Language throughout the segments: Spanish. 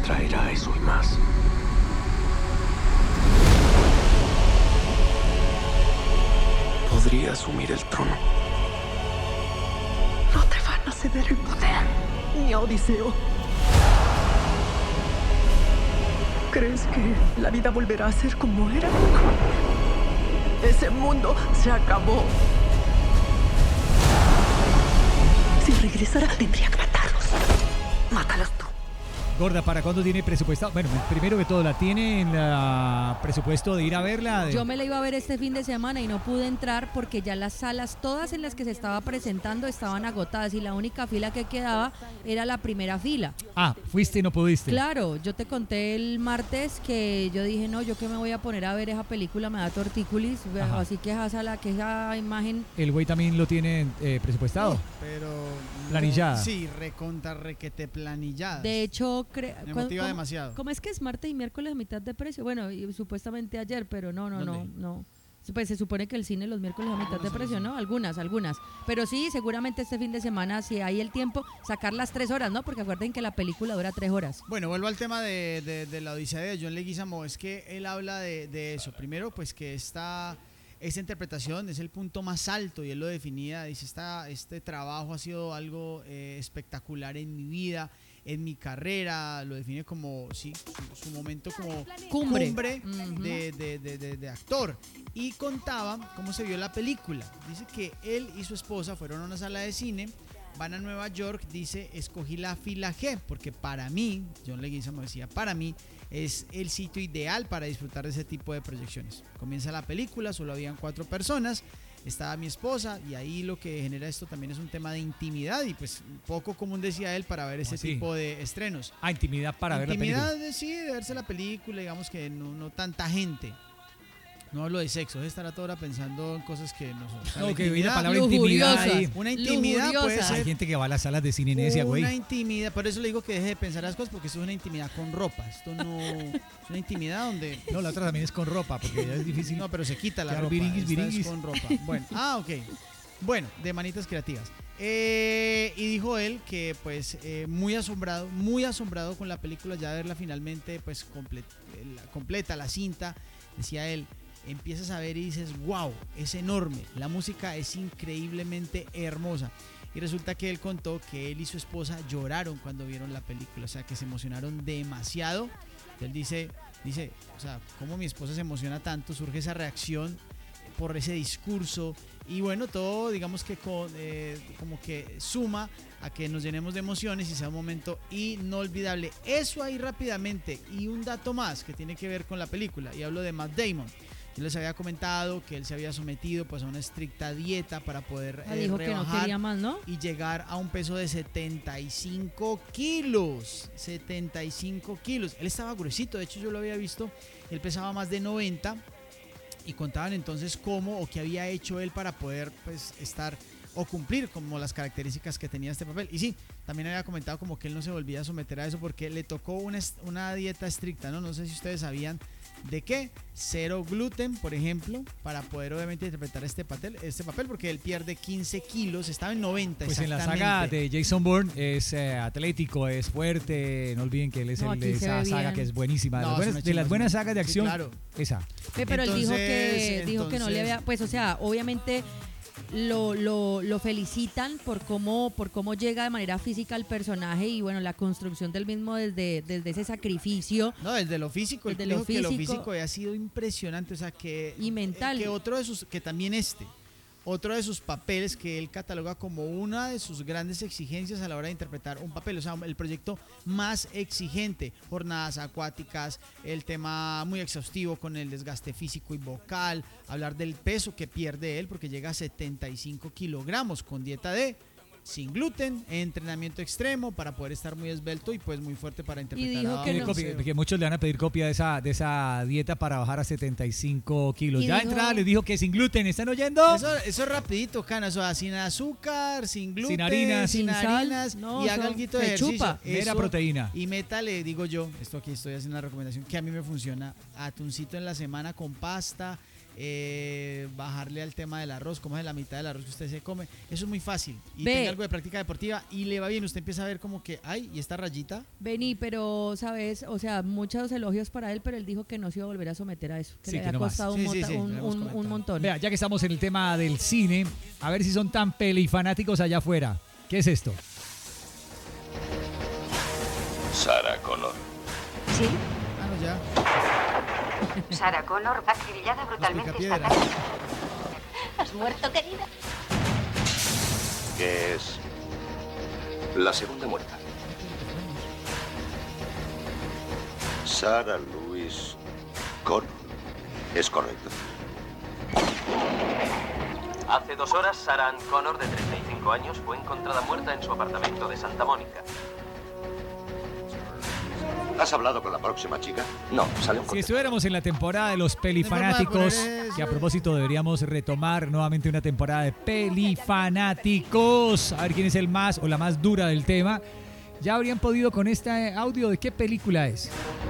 traerá eso y más. Podría asumir el trono. No te van a ceder el poder, ni a Odiseo. ¿Crees que la vida volverá a ser como era? Ese mundo se acabó. Si regresara, tendría que matarlos. Mátalos tú. Gorda, ¿para cuándo tiene presupuestado? Bueno, primero que todo, ¿la tiene en la presupuesto de ir a verla? Yo me la iba a ver este fin de semana y no pude entrar porque ya las salas, todas en las que se estaba presentando, estaban agotadas y la única fila que quedaba era la primera fila. Ah, fuiste y no pudiste. Claro, yo te conté el martes que yo dije, no, yo que me voy a poner a ver esa película, me da tortícolis, así que esa sala, que esa imagen... ¿El güey también lo tiene presupuestado? Pero... Planillada. Sí, recontra requete planillada. De hecho, me motiva demasiado. ¿Cómo es que es martes y miércoles a mitad de precio? Bueno, y supuestamente ayer, pero no. Pues se supone que el cine los miércoles a mitad de precio, ¿no? Algunas. Pero sí, seguramente este fin de semana, si hay el tiempo, sacar las 3 horas, ¿no? Porque acuerden que la película dura 3 horas. Bueno, vuelvo al tema de la Odisea de John Leguizamo. Es que él habla de eso. Primero, pues que esta interpretación es el punto más alto y él lo definía. Dice, este trabajo ha sido algo espectacular en mi vida, en mi carrera. Lo define como su momento como cumbre de actor. Y contaba cómo se vio la película. Dice que él y su esposa fueron a una sala de cine, van a Nueva York, dice, escogí la fila G, porque para mí, John Leguizamo decía, para mí es el sitio ideal para disfrutar de ese tipo de proyecciones. Comienza la película, solo habían 4 personas, estaba mi esposa, y ahí lo que genera esto también es un tema de intimidad, y pues poco común, decía él, para ver ese tipo de estrenos. Ah, intimidad para ver la película. Intimidad, sí, de verse la película, digamos que no tanta gente. No hablo de sexo, estará toda hora pensando en cosas que no son. No, que viene la palabra intimidad ahí. Una intimidad puede ser. Hay gente que va a las salas de cine necia, güey. Una intimidad, por eso le digo que deje de pensar las cosas, porque esto es una intimidad con ropa. Esto no es una intimidad donde... No, la otra también es con ropa, porque ya es difícil. No, pero se quita la claro, ropa. Viringuis. Es con ropa. Bueno, ok. Bueno, de manitas creativas. Y dijo él que pues muy asombrado con la película, ya verla finalmente pues completa la cinta. Decía él, empiezas a ver y dices, wow, es enorme, la música es increíblemente hermosa. Y resulta que él contó que él y su esposa lloraron cuando vieron la película, o sea, que se emocionaron demasiado. Él dice, o sea, cómo mi esposa se emociona tanto, surge esa reacción por ese discurso, y bueno, todo digamos que como que suma a que nos llenemos de emociones y sea un momento inolvidable. Eso ahí rápidamente. Y un dato más que tiene que ver con la película, y hablo de Matt Damon. Yo les había comentado que él se había sometido pues a una estricta dieta para poder dijo rebajar, que no quería más, ¿no? Y llegar a un peso de 75 kilos. 75 kilos. Él estaba gruesito, de hecho yo lo había visto, él pesaba más de 90, y contaban entonces cómo o qué había hecho él para poder pues estar o cumplir como las características que tenía este papel. Y sí, también había comentado como que él no se volvía a someter a eso porque le tocó una dieta estricta, ¿no? No sé si ustedes sabían de qué. 0 gluten, por ejemplo, para poder obviamente interpretar este papel, porque él pierde 15 kilos, estaba en 90 pues exactamente. En la saga de Jason Bourne es atlético, es fuerte, no olviden que él es el de esa saga que es buenísima. De las buenas sagas de acción, sí, claro. Esa. Pero entonces, él dijo que no le había, pues o sea, obviamente lo felicitan por cómo llega de manera física al personaje, y bueno, la construcción del mismo desde ese sacrificio. No, desde lo físico, que lo físico ha sido impresionante, o sea, y mental. Que otro de sus papeles que él cataloga como una de sus grandes exigencias a la hora de interpretar un papel, o sea, el proyecto más exigente, jornadas acuáticas, el tema muy exhaustivo con el desgaste físico y vocal, hablar del peso que pierde él porque llega a 75 kilogramos con dieta sin gluten, entrenamiento extremo para poder estar muy esbelto y pues muy fuerte para interpretar. Y dijo que muchos le van a pedir copia de esa dieta para bajar a 75 kilos. Ya entrada les dijo que sin gluten, ¿están oyendo? Eso es rapidito, Cana, o sea, sin azúcar, sin gluten, sin harinas, y haga algo de ejercicio. Mera proteína. Y métale, digo yo, esto aquí estoy haciendo una recomendación que a mí me funciona, atuncito en la semana con pasta, bajarle al tema del arroz, como es la mitad del arroz que usted se come. Eso es muy fácil. Y tenga algo de práctica deportiva y le va bien. Usted empieza a ver como que, ay, ¿y esta rayita? Vení, pero, ¿sabes? O sea, muchos elogios para él, pero él dijo que no se iba a volver a someter a eso. Que le había costado un montón. Vea, ya que estamos en el tema del cine, a ver si son tan pelifanáticos allá afuera. ¿Qué es esto? Sarah Connor. ¿Sí? Ah, no, ya. Sarah Connor, acribillada brutalmente esta tarde. ¿Has muerto, querida? ¿Qué es? La segunda muerta. Sarah Louise Connor. ¿Es correcto? Hace 2 horas, Sarah Ann Connor, de 35 años, fue encontrada muerta en su apartamento de Santa Mónica. ¿Has hablado con la próxima chica? No, sale un Si estuviéramos en la temporada de los pelifanáticos, que a propósito deberíamos retomar nuevamente una temporada de pelifanáticos, a ver quién es el más o la más dura del tema, ya habrían podido con este audio de qué película es.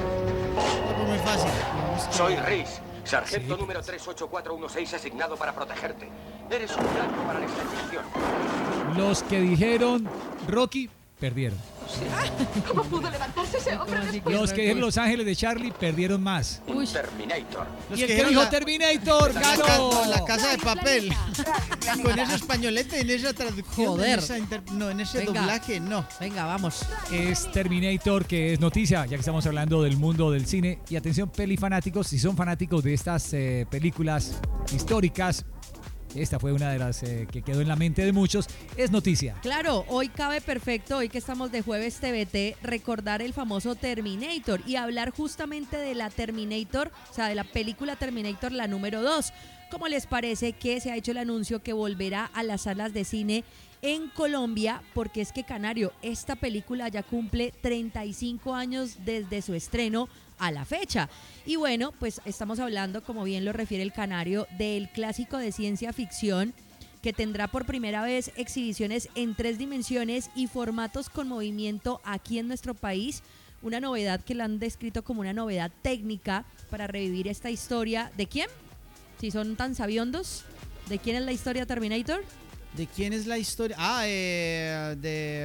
Muy fácil. Soy Reese, sargento número 38416 asignado para protegerte. Eres un blanco para la extradición. Los que dijeron Rocky, perdieron. ¿Cómo pudo levantarse ese hombre? Los que dijeron Los Ángeles de Charlie, perdieron más. Un Terminator. Y el que dijo Terminator, ganó. La Casa de Papel. Con ese españolete, en esa traducción. Joder. En ese doblaje, no. Venga, vamos. Es Terminator, que es noticia, ya que estamos hablando del mundo del cine. Y atención, pelifanáticos, si son fanáticos de estas películas históricas, esta fue una de las que quedó en la mente de muchos, es noticia. Claro, hoy cabe perfecto, hoy que estamos de Jueves TVT, recordar el famoso Terminator y hablar justamente de la Terminator, o sea, de la película Terminator, la número 2. ¿Cómo les parece que se ha hecho el anuncio que volverá a las salas de cine en Colombia? Porque es que, Canario, esta película ya cumple 35 años desde su estreno a la fecha. Y bueno, pues estamos hablando, como bien lo refiere el Canario, del clásico de ciencia ficción que tendrá por primera vez exhibiciones en 3 dimensiones y formatos con movimiento aquí en nuestro país. Una novedad que la han descrito como una novedad técnica para revivir esta historia. ¿De quién? Si son tan sabiondos, ¿de quién es la historia Terminator? ¿De quién es la historia? El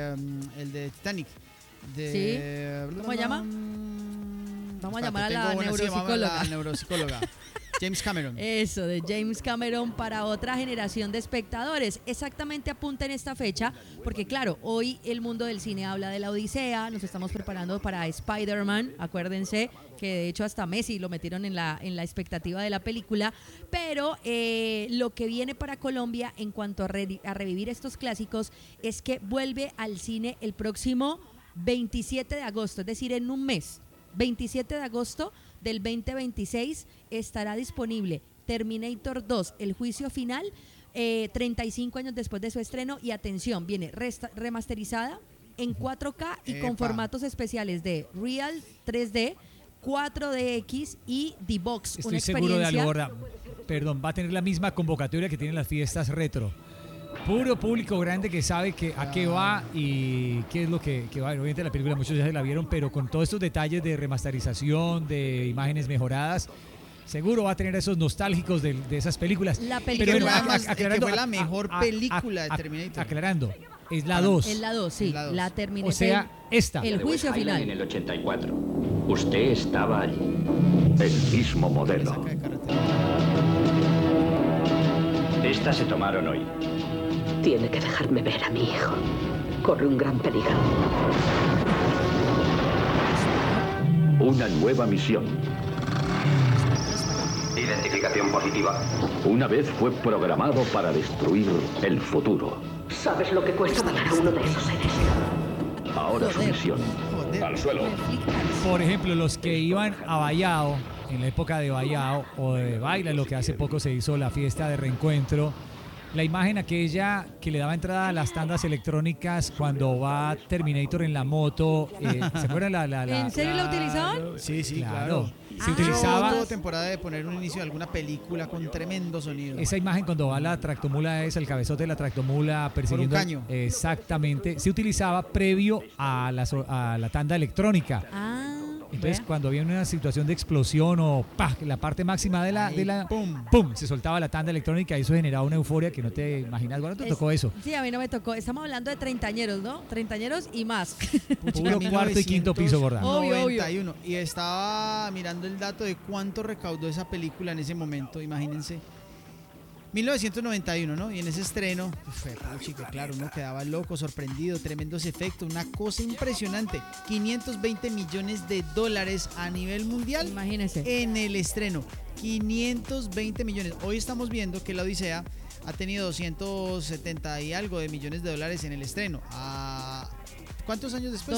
de Titanic. ¿Sí? ¿Cómo se llama? Vamos a llamar a la neuropsicóloga. La neuropsicóloga. James Cameron. Eso, de James Cameron para otra generación de espectadores. Exactamente apunta en esta fecha, porque claro, hoy el mundo del cine habla de la Odisea, nos estamos preparando para Spider-Man, acuérdense que de hecho hasta Messi lo metieron en la expectativa de la película, pero lo que viene para Colombia en cuanto a revivir estos clásicos es que vuelve al cine el próximo 27 de agosto, es decir, en un mes. 27 de agosto del 2026 estará disponible Terminator 2, el juicio final, 35 años después de su estreno, y atención, viene remasterizada en 4K y con formatos especiales de Real 3D, 4DX y D-Box. Estoy seguro de algo, perdón, va a tener la misma convocatoria que tienen las fiestas retro. Puro público grande que sabe a qué va y qué es lo que va. Obviamente la película muchos ya se la vieron, pero con todos estos detalles de remasterización, de imágenes mejoradas, seguro va a tener esos nostálgicos de esas películas. La película que fue la mejor película de Terminator. Aclarando, es la 2. Es la 2, sí. La Terminator. O sea, esta. El juicio final. En el 84. Usted estaba allí. El mismo modelo. Estas se tomaron hoy. Tiene que dejarme ver a mi hijo. Corre un gran peligro. Una nueva misión. Identificación positiva. Una vez fue programado para destruir el futuro. ¿Sabes lo que cuesta matar a uno de esos seres? Ahora su misión. Al suelo. Por ejemplo, los que iban a Vallado, en la época de Vallado o de Baila, lo que hace poco se hizo la fiesta de reencuentro, la imagen aquella que le daba entrada a las tandas electrónicas cuando va Terminator en la moto, ¿se acuerdan ¿En serio la utilizaban? Sí, claro. Se utilizaba toda temporada de poner un inicio de alguna película con tremendo sonido. Esa imagen cuando va la tractomula, es el cabezote de la tractomula persiguiendo. Por un caño. Exactamente. Se utilizaba previo a la tanda electrónica. Entonces, Vea. cuando había una situación de explosión o ¡pah! La parte máxima de la ¡pum! Se soltaba la tanda electrónica y eso generaba una euforia que no te imaginas. Bueno, te tocó eso. Sí, a mí no me tocó. Estamos hablando de treintañeros, ¿no? Treintañeros y más. Puro cuarto y quinto piso, gorda. Obvio, 91. Y estaba mirando el dato de cuánto recaudó esa película en ese momento, imagínense. 1991, ¿no? Y en ese estreno, fue chico, claro, uno quedaba loco, sorprendido, tremendos efectos, una cosa impresionante. 520 millones de dólares a nivel mundial. Imagínense. En el estreno. 520 millones. Hoy estamos viendo que la Odisea ha tenido 270 y algo de millones de dólares en el estreno. ¿Cuántos años después?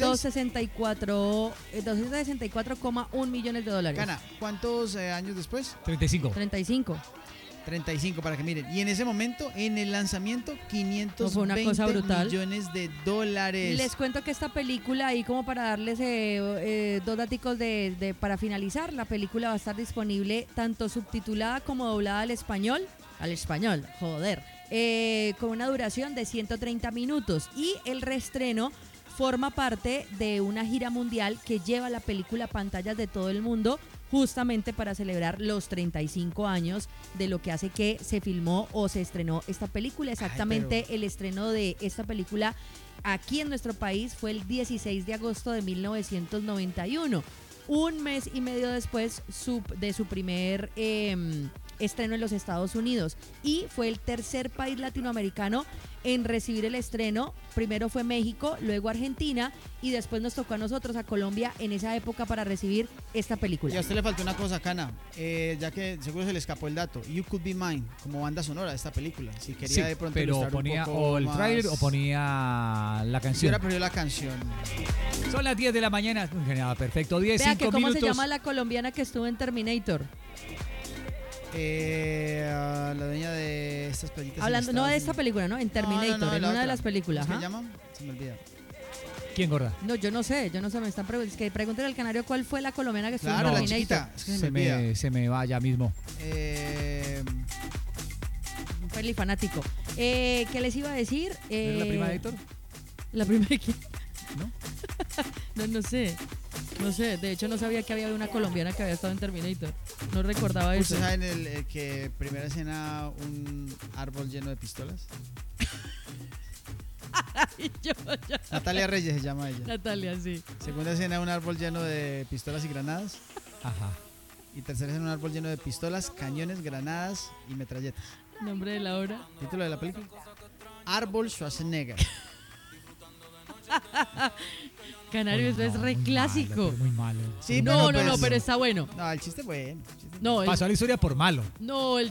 264,1 millones de dólares. Gana, ¿cuántos años después? 35. 35, para que miren. Y en ese momento, en el lanzamiento, 520 millones de dólares. Les cuento que esta película, ahí como para darles dos daticos para finalizar, la película va a estar disponible tanto subtitulada como doblada al español, joder, con una duración de 130 minutos. Y el reestreno forma parte de una gira mundial que lleva la película a pantallas de todo el mundo, justamente para celebrar los 35 años de lo que hace que se filmó o se estrenó esta película. Exactamente, el estreno de esta película aquí en nuestro país fue el 16 de agosto de 1991, un mes y medio después de su primer estreno en los Estados Unidos, y fue el tercer país latinoamericano en recibir el estreno. Primero fue México, luego Argentina, y después nos tocó a nosotros, a Colombia, en esa época para recibir esta película. Y a usted le faltó una cosa, Cana, ya que seguro se le escapó el dato. You Could Be Mine, como banda sonora de esta película. Si quería Sí, de pronto pero ilustrar ponía un poco o el más. tráiler o ponía la Yo canción. hubiera preferido la canción. Son las 10 de la mañana. Perfecto, 10, Vea 5 que cómo minutos. se llama la colombiana que estuvo en Terminator. La dueña de estas playitas. Hablando, no de esta película, ¿no? En Terminator, No, en la una de otra. las películas. ¿Cómo se ajá. llama? Se me olvida. ¿Quién, gorda? No, yo no sé, me están preguntando. Es que pregúntenle al canario cuál fue la colombiana que estuvo Claro, en la Terminator. chiquita. Es que se me olvida. Se me va ya mismo. Un peli fanático. ¿Qué les iba a decir? ¿Es la prima de Héctor? ¿La prima de quién? ¿No? No sé. No sé, de hecho no sabía que había una colombiana que había estado en Terminator. No recordaba eso. ¿Ustedes saben el que primera escena un árbol lleno de pistolas? Natalia Reyes se llama ella. Natalia, sí. Segunda escena un árbol lleno de pistolas y granadas. Ajá. Y tercera escena un árbol lleno de pistolas, cañones, granadas y metralletas. Nombre de la obra. Título de la película: Árbol Schwarzenegger. Canario, eso es re clásico. Muy malo. Sí, no, pero pero está bueno. No, el chiste es bueno. No, Pasó a la historia por malo. No, el